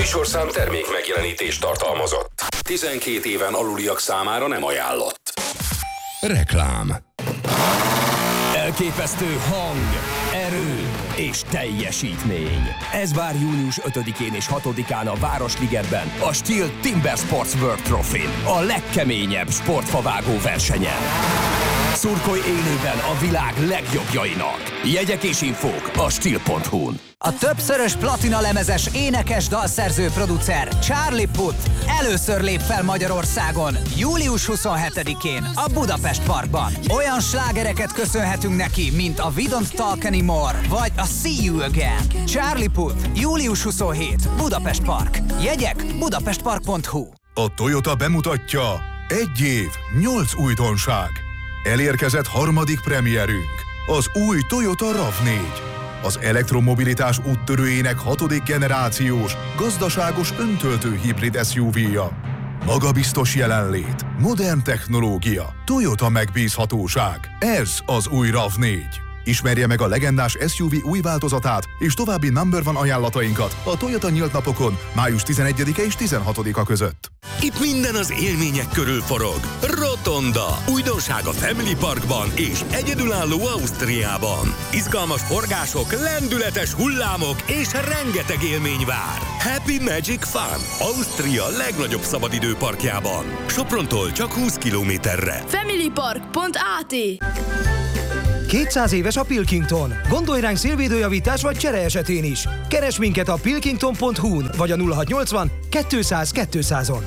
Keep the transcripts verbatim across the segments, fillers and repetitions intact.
műsorszám termék megjelenítést tartalmazott. tizenkét éven aluliak számára nem ajánlott. Reklám. Elképesztő hang, erő és teljesítmény. Ez vár június ötödikén és hatodikán a Városligetben, a Steel Timber Sports World Trophy-n, a legkeményebb sportfavágó versenyen. Szurkolj élőben a világ legjobbjainak. Jegyek és infók a steel pont hu-n. A többszörös platina lemezes énekes, dalszerző, producer Charlie Puth először lép fel Magyarországon július huszonhetedikén a Budapest Parkban. Olyan slágereket köszönhetünk neki, mint a We Don't Talk Anymore vagy a See You Again. Charlie Puth, július huszonhetedike, Budapest Park. Jegyek budapestpark pont hu. A Toyota bemutatja: egy év, nyolc újdonság. Elérkezett harmadik premierünk, az új Toyota ráv négy. Az elektromobilitás úttörőjének hatodik generációs, gazdaságos öntöltő hibrid es u vé-ja. Magabiztos jelenlét, modern technológia, Toyota megbízhatóság. Ez az új ráv négy. Ismerje meg a legendás es u vé új változatát és további number one ajánlatainkat a Toyota nyílt napokon május tizenegyedike és tizenhatodika között. Itt minden az élmények körül forog. Rotonda. Újdonság a Family Parkban és egyedülálló Ausztriában. Izgalmas forgások, lendületes hullámok és rengeteg élmény vár. Happy Magic Fun. Ausztria legnagyobb szabadidőparkjában. Soprontól csak húsz kilométerre. familypark pont á té. kétszáz éves a Pilkington. Gondolj ránk szélvédőjavítás vagy csere esetén is. Keresd minket a pilkington pont hu-n vagy a nulla hatszáznyolcvan kétszáz kétszázon.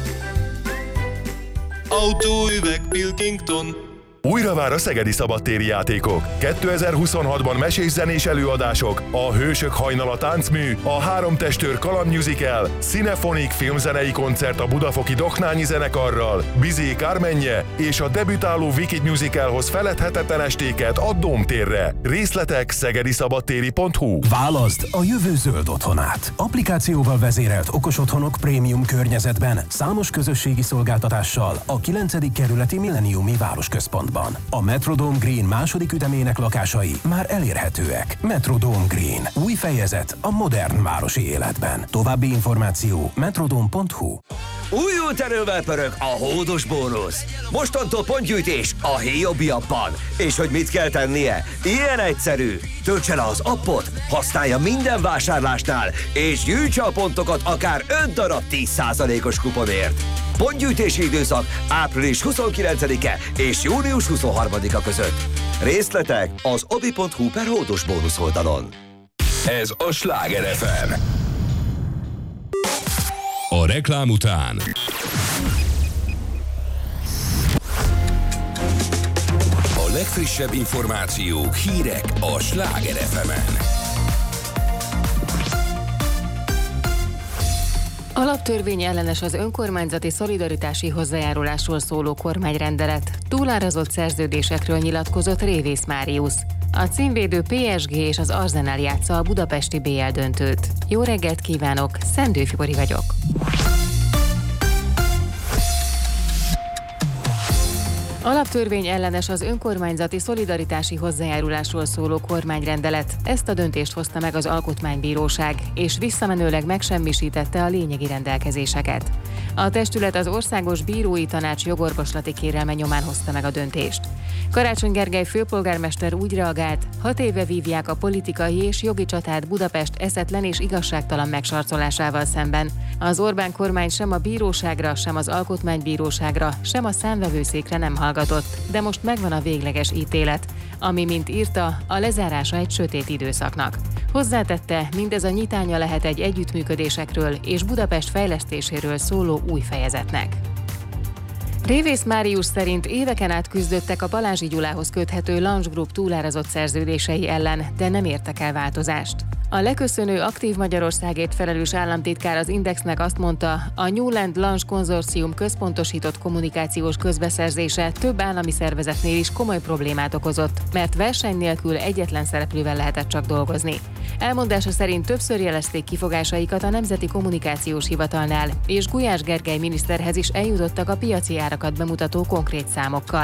Autóüveg Pilkington. Újra vár a szegedi szabadtéri játékok. kétezer-huszonhatban mesés zenés előadások, a Hősök hajnala táncmű, a Három testőr kalandmusical, Cinefonik filmzenei koncert a budafoki Doknányi zenekarral, Bizé Kármenje és a debütáló Wicked musicalhoz feledhetetlen estéket a Dómtérre. Részletek szegediszabadtéri pont hu. Válaszd a jövő zöld otthonát. Applikációval vezérelt okos otthonok prémium környezetben, számos közösségi szolgáltatással a kilencedik kerületi Milleniumi városközpontban. A Metrodome Green második ütemének lakásai már elérhetőek. Metrodome Green. Új fejezet a modern városi életben. További információ metrodome pont hu. Újult erővel pörög a hódos bónusz. Mostantól pontgyűjtés a Héjobbi appban. És hogy mit kell tennie? Ilyen egyszerű. Töltse le az appot, használja minden vásárlásnál, és gyűjtse a pontokat akár öt darab tíz százalékos kuponért. Pontgyűjtési időszak április huszonkilencedike és június huszonharmadika között. Részletek az obi pont hu per hódos bónusz oldalon. Ez a Sláger ef em. A reklám után a legfrissebb információk, hírek a Sláger ef emen. Alaptörvény ellenes az önkormányzati szolidaritási hozzájárulásról szóló kormányrendelet. Túlárazott szerződésekről nyilatkozott Révész Máriusz. A címvédő pé es gé és az Arsenal játsza a budapesti bé el döntőt. Jó reggelt kívánok, Szendő Fibori vagyok. Alaptörvény ellenes az önkormányzati szolidaritási hozzájárulásról szóló kormányrendelet. Ezt a döntést hozta meg az Alkotmánybíróság, és visszamenőleg megsemmisítette a lényegi rendelkezéseket. A testület az Országos Bírói Tanács jogorvoslati kérelme nyomán hozta meg a döntést. Karácsony Gergely főpolgármester úgy reagált, hat éve vívják a politikai és jogi csatát Budapest eszetlen és igazságtalan megsarcolásával szemben. Az Orbán kormány sem a bíróságra, sem az Alkotmánybíróságra, sem a számvevőszékre nem hallgatott, de most megvan a végleges ítélet, ami, mint írta, a lezárása egy sötét időszaknak. Hozzátette, mindez a nyitánya lehet egy együttműködésekről és Budapest fejlesztéséről szóló új fejezetnek. Révész Máriusz szerint éveken át küzdöttek a Balázsi Gyulához köthető Lounge Group túlárazott szerződései ellen, de nem értek el változást. A leköszönő Aktív Magyarországért felelős államtitkár az Indexnek azt mondta, a Newland Lounge konzorcium központosított kommunikációs közbeszerzése több állami szervezetnél is komoly problémát okozott, mert verseny nélkül egyetlen szereplővel lehetett csak dolgozni. Elmondása szerint többször jelezték kifogásaikat a Nemzeti Kommunikációs Hivatalnál, és Gulyás Gergely miniszterhez is eljutottak a piaci árakat bemutató konkrét számokkal.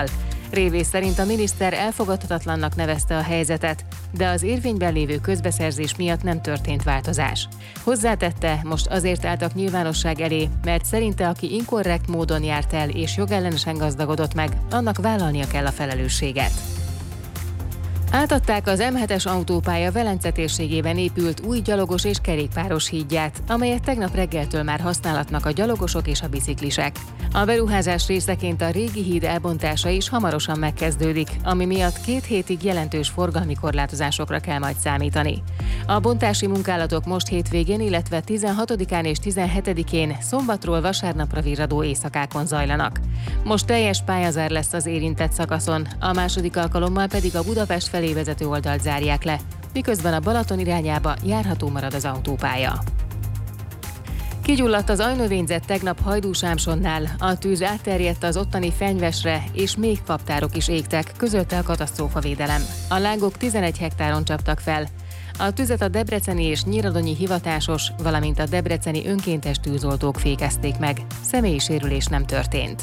Révész szerint a miniszter elfogadhatatlannak nevezte a helyzetet, de az érvényben lévő közbeszerzés miatt nem történt változás. Hozzátette, most azért álltak nyilvánosság elé, mert szerinte aki inkorrekt módon járt el és jogellenesen gazdagodott meg, annak vállalnia kell a felelősséget. Átadták az em hetes autópálya Velence térségében épült új gyalogos és kerékpáros hídját, amelyet tegnap reggeltől már használhatnak a gyalogosok és a biciklisek. A beruházás részeként a régi híd elbontása is hamarosan megkezdődik, ami miatt két hétig jelentős forgalmi korlátozásokra kell majd számítani. A bontási munkálatok most hétvégén, illetve tizenhatodikán és tizenhetedikén szombatról vasárnapra virradó éjszakákon zajlanak. Most teljes pályazár lesz az érintett szakaszon, a második alkalommal pedig a Budapest felé vezető oldalt zárják le, miközben a Balaton irányába járható marad az autópálya. Kigyulladt az ajnövényzet tegnap Hajdúsámsonnál, a tűz átterjedt az ottani fenyvesre, és még paptárok is égtek, közölte a katasztrófavédelem. A lángok tizenegy hektáron csaptak fel. A tüzet a debreceni és nyíradonyi hivatásos, valamint a debreceni önkéntes tűzoltók fékezték meg. Személyi sérülés nem történt.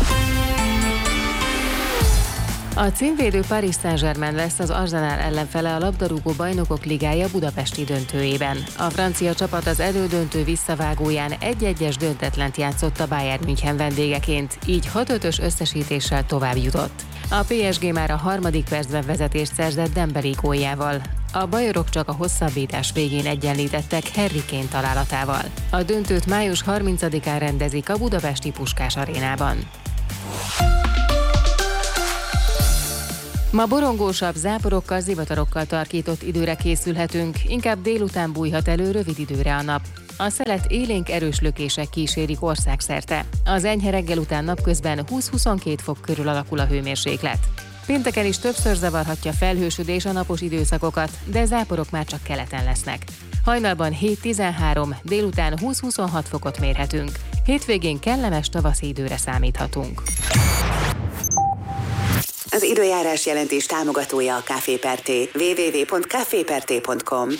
A címvédő Paris Saint-Germain lesz az Arsenal ellenfele a labdarúgó bajnokok ligája budapesti döntőjében. A francia csapat az elődöntő visszavágóján egy-egyes döntetlent játszott a Bayern München vendégeként, így hat ötös összesítéssel tovább jutott. A pé es gé már a harmadik percben vezetést szerzett Dembélé góljával. A bajorok csak a hosszabbítás végén egyenlítettek Harry Kane találatával. A döntőt május harmincadikán rendezik a budapesti Puskás arénában. Ma borongósabb, záporokkal, zivatarokkal tarkított időre készülhetünk, inkább délután bújhat elő rövid időre a nap. A szelet élénk erős lökések kísérik országszerte. Az enyhe reggel után napközben húsz-huszonkettő fok körül alakul a hőmérséklet. Pénteken is többször zavarhatja felhősödés a napos időszakokat, de záporok már csak keleten lesznek. Hajnalban hét-tizenhárom, délután húsz-huszonhat fokot mérhetünk. Hétvégén kellemes tavaszi időre számíthatunk. Az időjárás jelentés támogatója a Café Perté. double-u double-u double-u pont café perté pont com.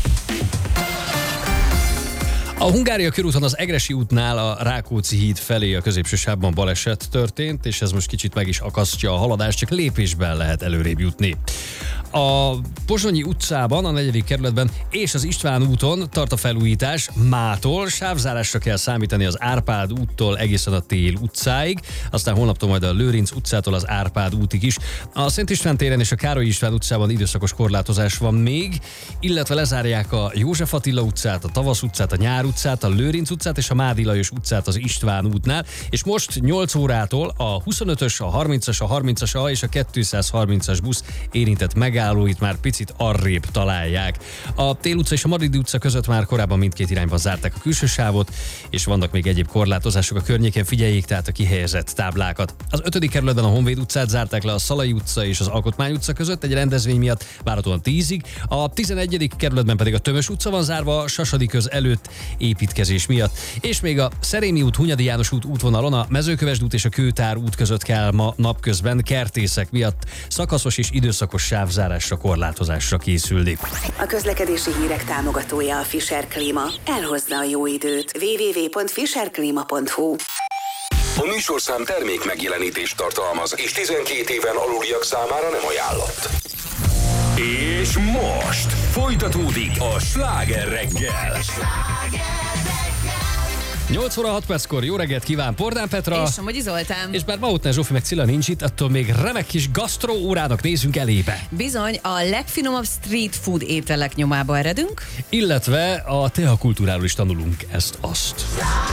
A Hungária körúton az Egressy útnál a Rákóczi híd felé a középső sávban baleset történt, és ez most kicsit meg is akasztja a haladást, csak lépésben lehet előrébb jutni. A Pozsonyi utcában, a negyedik kerületben és az István úton tart a felújítás. Mától sávzárásra kell számítani az Árpád úttól egészen a Tél utcáig, aztán holnaptól majd a Lőrinc utcától az Árpád útig is. A Szent István téren és a Károly István utcában időszakos korlátozás van még, illetve lezárják a József Attila utcát, a Tavasz utcát, a Nyár utcát, a Lőrinc utcát és a Mádi Lajos utcát az István útnál, és most nyolc órától a huszonötös, a harmincas, a harmincas A és a kétszázharmincas busz érintett megállóit már picit arrébb találják. A Tél utca és a Madidi utca között már korábban mindkét irányban zárták a külső sávot, és vannak még egyéb korlátozások a környéken, figyeljék tehát a kihelyezett táblákat. Az ötödik kerületben a Honvéd utcát zárták le a Szalai utca és az Alkotmány utca között egy rendezvény miatt, várhatóan tízig. A tizenegyedik kerületben pedig a Tömös utca van zárva a Sasadi köz előtt építkezés miatt. És még a Szerémi út, Hunyadi János út útvonalon a Mezőkövesd út és a Kőtár út között kell ma napközben kertészek miatt szakaszos és időszakos sávzárásra, korlátozásra készülni. A közlekedési hírek támogatója a Fischer Klíma. Elhozza a jó időt. double-u double-u double-u pont fischer klima pont hu. A műsorszám termék megjelenítést tartalmaz, és tizenkét éven aluliak számára nem ajánlott. És most folytatódik a Sláger reggel. nyolc óra hat perckor jó reggelt kíván Pordán Petra. És Somogyi Zoltán. És bár Mautner Zsófi meg Cilla nincs itt, attól még remek kis gasztró órának nézünk elébe. Bizony, a legfinomabb street food ételek nyomába eredünk. Illetve a teakultúráról is tanulunk ezt-azt.